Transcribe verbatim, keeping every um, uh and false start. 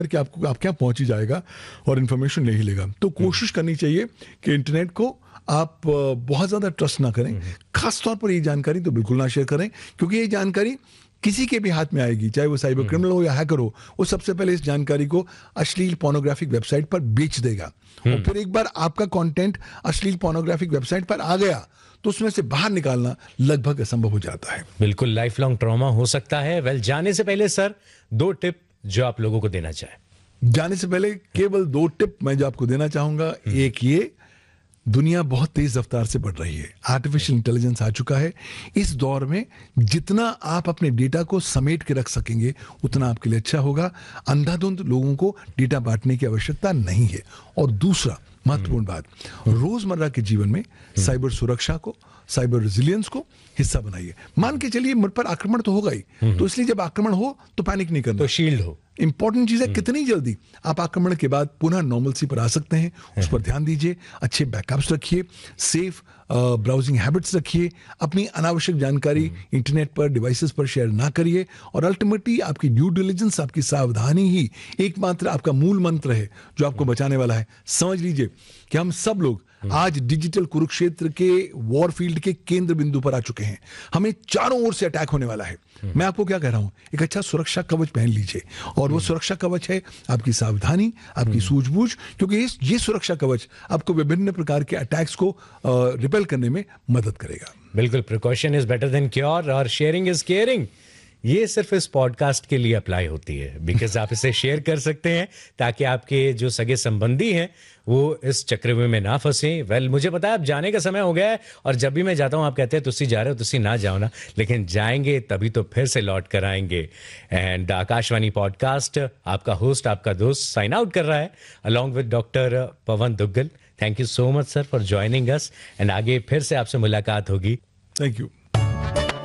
कि आपको आपके यहाँ पहुंच ही जाएगा और इन्फॉर्मेशन ले ही लेगा। तो कोशिश करनी चाहिए कि इंटरनेट को आप अ, बहुत ज़्यादा ट्रस्ट ना करें। खास तौर पर ये जानकारी तो बिल्कुल ना शेयर करें, क्योंकि ये जानकारी किसी के भी हाथ में आएगी, चाहे वो साइबर क्रिमिनल हो या हैकर हो, वो सबसे पहले इस जानकारी को अश्लील पोर्नोग्राफिक वेबसाइट पर बेच देगा। और फिर एक बार आपका कंटेंट अश्लील पोर्नोग्राफिक वेबसाइट पर आ गया तो उसमें से बाहर निकालना लगभग असंभव हो जाता है। बिल्कुल लाइफ लॉन्ग ट्रॉमा हो सकता है। वेल, जाने से पहले सर दो टिप जो आप लोगों को देना चाहें। जाने से पहले केवल दो टिप मैं जो आपको देना चाहूंगा। एक ये, दुनिया बहुत तेज रफ्तार से बढ़ रही है, आर्टिफिशियल इंटेलिजेंस आ चुका है। इस दौर में जितना आप अपने डेटा को समेट के रख सकेंगे उतना आपके लिए अच्छा होगा। अंधाधुंध लोगों को डेटा बांटने की आवश्यकता नहीं है। और दूसरा महत्वपूर्ण बात, रोजमर्रा के जीवन में साइबर सुरक्षा को, साइबर रेजिलियंस को हिस्सा बनाइए। मान के चलिए मुझ पर आक्रमण तो होगा ही, तो इसलिए जब आक्रमण हो तो पैनिक नहीं करना, तो शील्ड हो। इंपॉर्टेंट चीज है कितनी जल्दी आप आक्रमण के बाद पुनः नॉर्मलसी पर आ सकते हैं, उस पर ध्यान दीजिए। अच्छे बैकअप्स रखिए, सेफ ब्राउजिंग हैबिट्स रखिए, अपनी अनावश्यक जानकारी इंटरनेट पर, डिवाइसेस पर शेयर ना करिए। और अल्टीमेटली आपकी ड्यू डिलिजेंस, आपकी सावधानी ही एकमात्र आपका मूल मंत्र है जो आपको बचाने वाला है। समझ लीजिए कि हम सब लोग आज डिजिटल कुरुक्षेत्र के वॉर फील्ड के केंद्र बिंदु पर आ चुके हैं। हमें चारों ओर से अटैक होने वाला है। मैं आपको क्या कह रहा हूं, एक अच्छा सुरक्षा कवच पहन लीजिए। और वो सुरक्षा कवच है आपकी सावधानी, आपकी सूझबूझ, क्योंकि इस ये सुरक्षा कवच आपको विभिन्न प्रकार के अटैक्स को रिपेल करने में मदद करेगा। बिल्कुल, precaution is better than cure और शेयरिंग इज केयरिंग। ये सिर्फ इस पॉडकास्ट के लिए अप्लाई होती है, बिकॉज आप इसे शेयर कर सकते हैं ताकि आपके जो सगे संबंधी हैं वो इस चक्रव्यूह में ना फंसे। वेल, मुझे पता है अब जाने का समय हो गया है, और जब भी मैं जाता हूं आप कहते हैं तुसी जा रहे हो, तुसी ना जाओ ना, लेकिन जाएंगे तभी तो फिर से लौट कर आएंगे। एंड आकाशवाणी पॉडकास्ट, आपका होस्ट, आपका दोस्त साइन आउट कर रहा है along with doctor Pawan Duggal. Thank you so much sir for joining us, and आगे फिर से आपसे मुलाकात होगी। Thank you.